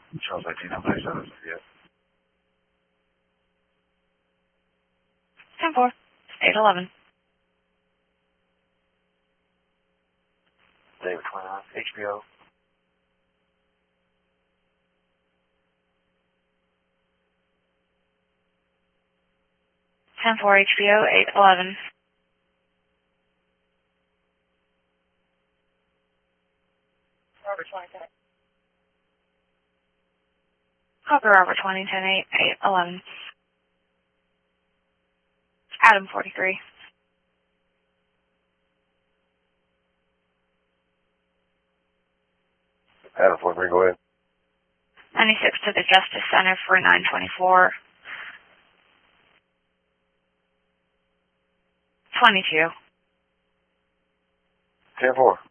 Charles 18, I'm pretty sure this is it. 10-4, 811. David 29, HBO. HBO, 811. Robert 2010. Copy Robert 2010, 811. Adam 43. Adam 43, go ahead. 96 to the Justice Center for 924. 22. 10-4.